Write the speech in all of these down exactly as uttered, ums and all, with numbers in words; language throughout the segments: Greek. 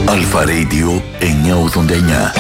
Αλφα Radio εννιακόσια ογδόντα εννιά.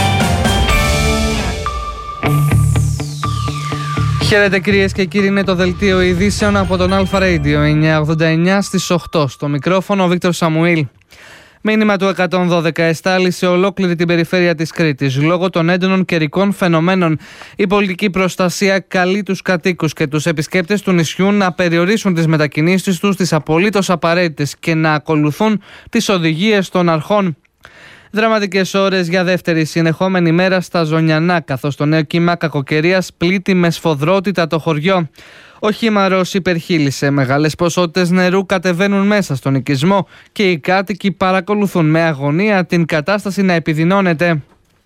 Χαίρετε κυρίες και κύριοι, είναι το δελτίο ειδήσεων από τον Αλφα Radio εννιακόσια ογδόντα εννιά στις οκτώ. Στο μικρόφωνο ο Βίκτορ Σαμουήλ. Μήνυμα του εκατόν δώδεκα εστάλει σε ολόκληρη την περιφέρεια της Κρήτης. Λόγω των έντονων καιρικών φαινομένων, η πολιτική προστασία καλεί τους κατοίκους και τους επισκέπτες του νησιού να περιορίσουν τις μετακινήσεις τους στις απολύτως απαραίτητες και να ακολουθούν τις οδηγίες των αρχών. Δραματικές ώρες για δεύτερη συνεχόμενη μέρα στα Ζωνιανά, καθώς το νέο κύμα κακοκαιρίας πλήττει με σφοδρότητα το χωριό. Ο χήμαρος υπερχείλησε, μεγάλες ποσότητες νερού κατεβαίνουν μέσα στον οικισμό και οι κάτοικοι παρακολουθούν με αγωνία την κατάσταση να επιδεινώνεται.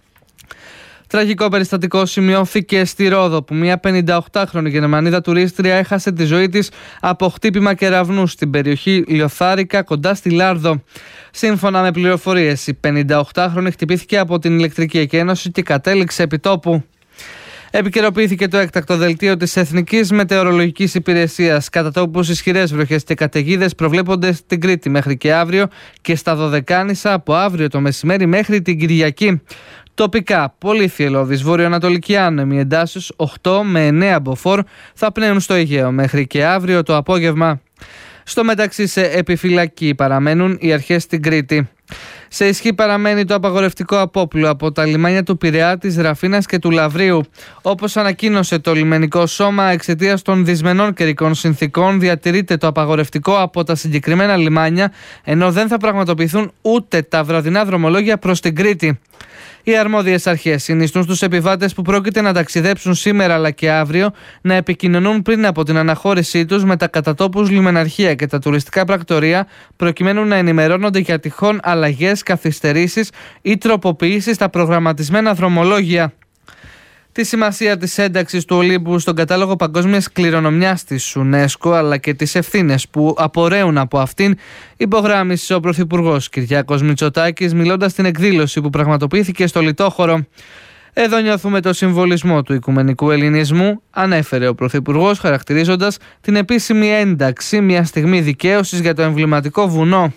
Τραγικό περιστατικό σημειώθηκε στη Ρόδο, που μια πενηνταοκτάχρονη Γερμανίδα τουρίστρια έχασε τη ζωή της από χτύπημα κεραυνού στην περιοχή Λιωθάρικα κοντά στη Λάρδο. Σύμφωνα με πληροφορίες, η πενηνταοκτάχρονη χτυπήθηκε από την ηλεκτρική εκένωση και κατέληξε επί τόπου. Επικαιροποιήθηκε το έκτακτο δελτίο της Εθνικής Μετεωρολογικής Υπηρεσίας. Κατά τόπους ισχυρές βροχές και καταιγίδες προβλέπονται στην Κρήτη μέχρι και αύριο και στα Δωδεκάνησα από αύριο το μεσημέρι μέχρι την Κυριακή. Τοπικά, πολύ θυελλώδης βορειοανατολική άνεμη εντάσσεως οκτώ με εννέα μποφόρ θα πνέουν στο Αιγαίο μέχρι και αύριο το απόγευμα. Στο μεταξύ, σε επιφυλακή παραμένουν οι αρχές στην Κρήτη. Σε ισχύ παραμένει το απαγορευτικό απόπλου από τα λιμάνια του Πειραιά, της Ραφίνας και του Λαβρίου. Όπως ανακοίνωσε το λιμενικό σώμα, εξαιτίας των δυσμενών καιρικών συνθήκων διατηρείται το απαγορευτικό από τα συγκεκριμένα λιμάνια, ενώ δεν θα πραγματοποιηθούν ούτε τα βραδινά δρομολόγια προς την Κρήτη. Οι αρμόδιες αρχές συνιστούν στους επιβάτες που πρόκειται να ταξιδέψουν σήμερα αλλά και αύριο να επικοινωνούν πριν από την αναχώρησή τους με τα κατατόπους λιμεναρχεία και τα τουριστικά πρακτορεία, προκειμένου να ενημερώνονται για τυχόν αλλαγές, καθυστερήσεις ή τροποποιήσεις στα προγραμματισμένα δρομολόγια. Τη σημασία της ένταξης του Ολύμπου στον κατάλογο παγκόσμιας κληρονομιάς της UNESCO, αλλά και τις ευθύνες που απορρέουν από αυτήν, υπογράμμισε ο Πρωθυπουργός Κυριάκος Μητσοτάκης μιλώντας στην εκδήλωση που πραγματοποιήθηκε στο Λιτόχωρο. Εδώ νιώθουμε το συμβολισμό του οικουμενικού ελληνισμού, ανέφερε ο Πρωθυπουργός, χαρακτηρίζοντας την επίσημη ένταξη μια στιγμή δικαίωσης για το εμβληματικό βουνό.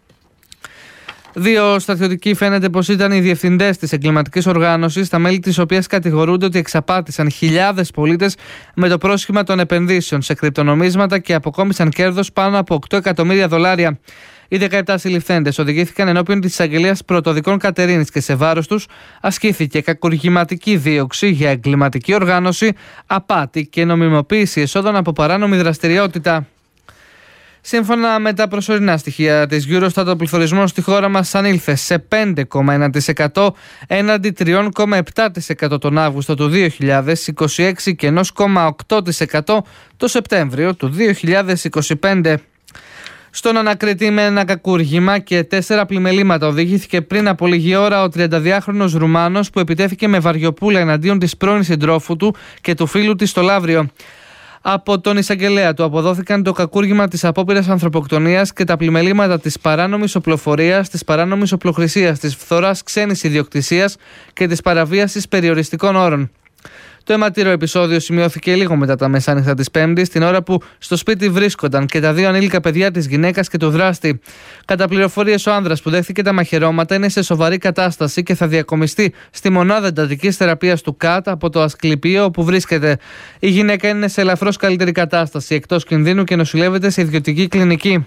Δύο στρατιωτικοί φαίνεται πως ήταν οι διευθυντές της εγκληματικής οργάνωσης, τα μέλη της οποίας κατηγορούνται ότι εξαπάτησαν χιλιάδες πολίτες με το πρόσχημα των επενδύσεων σε κρυπτονομίσματα και αποκόμισαν κέρδος πάνω από οκτώ εκατομμύρια δολάρια. Οι δεκαεπτά συλληφθέντες οδηγήθηκαν ενώπιον της εισαγγελίας πρωτοδικών Κατερίνης και σε βάρος τους ασκήθηκε κακουργηματική δίωξη για εγκληματική οργάνωση, απάτη και νομιμοποίηση εσόδων από παράνομη δραστηριότητα. Σύμφωνα με τα προσωρινά στοιχεία της Eurostat, ο πληθωρισμός στη χώρα μας ανήλθε σε πέντε κόμμα ένα τοις εκατό έναντι τρία κόμμα επτά τοις εκατό τον Αύγουστο του δύο χιλιάδες είκοσι έξι και ένα κόμμα οκτώ τοις εκατό το Σεπτέμβριο του δύο χιλιάδες είκοσι πέντε. Στον ανακριτή με ένα κακούργημα και τέσσερα πλημελήματα οδηγήθηκε πριν από λίγη ώρα ο τριανταδυάχρονος Ρουμάνος που επιτέθηκε με βαριοπούλα εναντίον της πρώην συντρόφου του και του φίλου της στο Λαύριο. Από τον εισαγγελέα του αποδόθηκαν το κακούργημα της απόπειρας ανθρωποκτονίας και τα πλημελήματα της παράνομης οπλοφορίας, της παράνομης οπλοχρησίας, της φθοράς ξένης ιδιοκτησίας και της παραβίασης περιοριστικών όρων. Το αιματηρό επεισόδιο σημειώθηκε λίγο μετά τα μεσάνυχτα της Πέμπτης, την ώρα που στο σπίτι βρίσκονταν και τα δύο ανήλικα παιδιά της γυναίκας και του δράστη. Κατά πληροφορίες, ο άνδρας που δέχθηκε τα μαχαιρώματα είναι σε σοβαρή κατάσταση και θα διακομιστεί στη μονάδα εντατικής θεραπείας του ΚΑΤ από το Ασκληπείο όπου βρίσκεται. Η γυναίκα είναι σε ελαφρώς καλύτερη κατάσταση, εκτός κινδύνου και νοσηλεύεται σε ιδιωτική κλινική.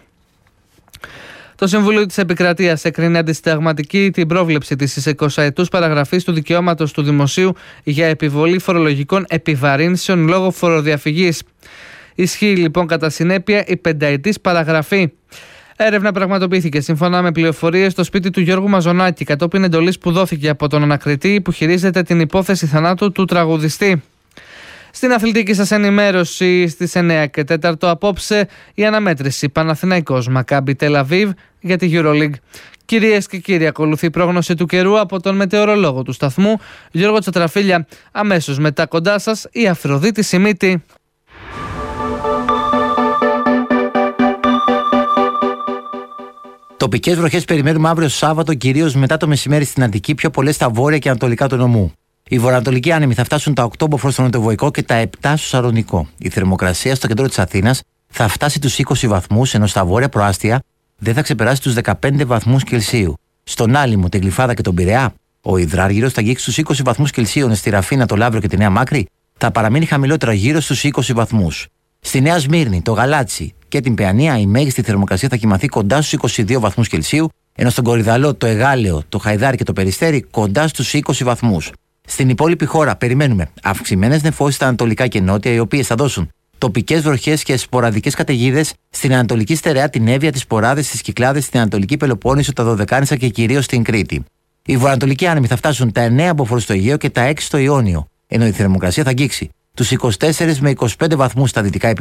Το Συμβούλιο της Επικρατείας έκρινε αντισυνταγματική την πρόβλεψη της εικοσαετούς παραγραφής του δικαιώματος του δημοσίου για επιβολή φορολογικών επιβαρύνσεων λόγω φοροδιαφυγής. Ισχύει λοιπόν κατά συνέπεια η πενταετής παραγραφή. Έρευνα πραγματοποιήθηκε σύμφωνα με πληροφορίες στο σπίτι του Γιώργου Μαζονάκη κατόπιν εντολής που δόθηκε από τον ανακριτή που χειρίζεται την υπόθεση θανάτου του τραγουδιστή. Στην αθλητική σας ενημέρωση στις εννέα και τέσσερα απόψε η αναμέτρηση Παναθηναϊκός Μακάμπι Τελαβίβ για τη EuroLeague. Κυρίες και κύριοι, ακολουθεί η πρόγνωση του καιρού από τον μετεωρολόγο του σταθμού Γιώργο Τσατραφίλια. Αμέσως μετά κοντά σας η Αφροδίτη Σιμίτη. Τοπικές βροχές περιμένουμε αύριο Σάββατο, κυρίως μετά το μεσημέρι στην Αττική, πιο πολλές στα βόρεια και ανατολικά του νομού. Οι βορειοανατολικοί άνεμοι θα φτάσουν τα οκτώ μποφόρ στο νοτιοβοϊκό και τα επτά στο Σαρονικό. Η θερμοκρασία στο κέντρο της Αθήνας θα φτάσει τους είκοσι βαθμούς, ενώ στα βόρεια προάστια δεν θα ξεπεράσει τους δεκαπέντε βαθμούς Κελσίου. στον Άλυμο, την Γλυφάδα και τον Πειραιά. Ο υδράργυρος θα αγγίξει στους είκοσι βαθμούς Κελσίου στη Ραφίνα, το Λαύριο και τη Νέα Μάκρη. Θα παραμείνει χαμηλότερα γύρω στους είκοσι βαθμούς. Στη Νέα Σμύρνη, το Γαλάτσι και την Παιανία η μέγιστη θερμοκρασία θα κοιμαθεί κοντά στους είκοσι δύο βαθμούς Κελσίου, ενώ στον Κορυδαλό, το Εγάλεο, το Χαϊδάρι και το Περιστέρι κοντά στους είκοσι βαθμούς. Στην υπόλοιπη χώρα περιμένουμε αυξημένες νεφώσεις στα ανατολικά και νότια, οι οποίες θα δώσουν τοπικές βροχές και σποραδικές καταιγίδες στην Ανατολική Στερεά, την Εύβοια, τις Ποράδες, τις Κυκλάδες, στην Ανατολική Πελοπόννησο, τα Δωδεκάνησα και κυρίως στην Κρήτη. Οι βορειοανατολικοί άνεμοι θα φτάσουν τα εννέα μποφόρ στο Αιγαίο και τα έξι στο Ιόνιο, ενώ η θερμοκρασία θα αγγίξει τους είκοσι τέσσερα με είκοσι πέντε βαθμούς στα δυτικά